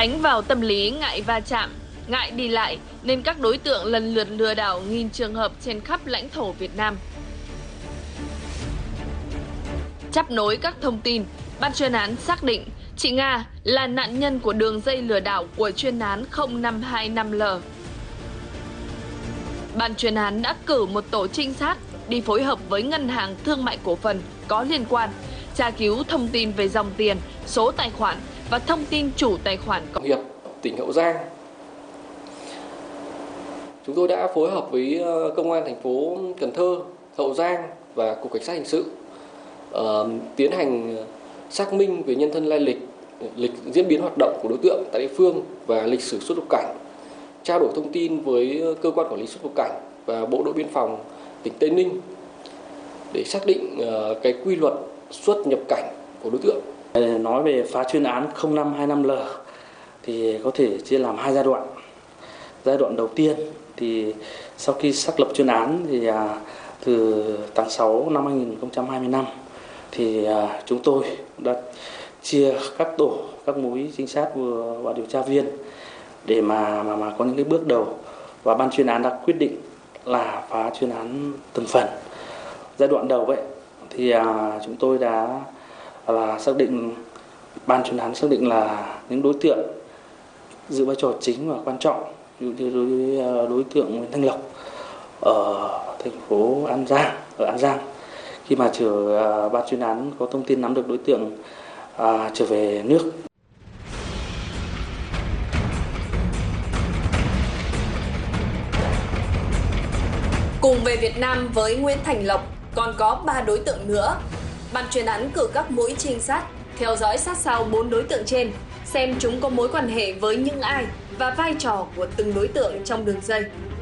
Đánh vào tâm lý ngại va chạm, ngại đi lại nên các đối tượng lần lượt lừa đảo nghìn trường hợp trên khắp lãnh thổ Việt Nam. Chắp nối các thông tin, ban chuyên án xác định chị Nga là nạn nhân của đường dây lừa đảo của chuyên án 0525L. Ban chuyên án đã cử một tổ trinh sát đi phối hợp với ngân hàng thương mại cổ phần có liên quan, tra cứu thông tin về dòng tiền, số tài khoản và thông tin chủ tài khoản. Hiệp, tỉnh Hậu Giang. Chúng tôi đã phối hợp với Công an thành phố Cần Thơ, Hậu Giang và Cục Cảnh sát Hình sự tiến hành xác minh về nhân thân lai lịch diễn biến hoạt động của đối tượng tại địa phương và lịch sử xuất nhập cảnh, trao đổi thông tin với cơ quan quản lý xuất nhập cảnh và Bộ đội Biên phòng tỉnh Tây Ninh để xác định cái quy luật xuất nhập cảnh của đối tượng. Nói về phá chuyên án 0525L thì có thể chia làm hai giai đoạn. Giai đoạn đầu tiên thì sau khi xác lập chuyên án thì từ tháng 6 năm 2025 thì chúng tôi đã chia các tổ, các mũi trinh sát và điều tra viên để mà có những cái bước đầu, và ban chuyên án đã quyết định là phá chuyên án từng phần. Giai đoạn đầu vậy thì chúng tôi đã xác định, ban chuyên án xác định là những đối tượng giữ vai trò chính và quan trọng, ví dụ như đối tượng Nguyễn Thanh Lộc ở thành phố An Giang, khi mà ban chuyên án có thông tin nắm được đối tượng trở về nước. Cùng về Việt Nam với Nguyễn Thành Lộc còn có 3 đối tượng nữa. Ban chuyên án cử các mũi trinh sát theo dõi sát sao 4 đối tượng trên, xem chúng có mối quan hệ với những ai và vai trò của từng đối tượng trong đường dây.